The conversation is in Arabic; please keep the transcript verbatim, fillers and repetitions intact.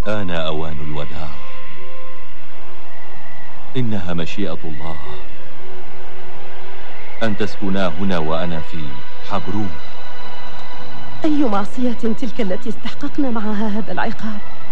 آن أوان الوداع. إنها مشيئة الله أن تسكنا هنا وأنا في حبرون. أي معصية تلك التي استحققنا معها هذا العقاب؟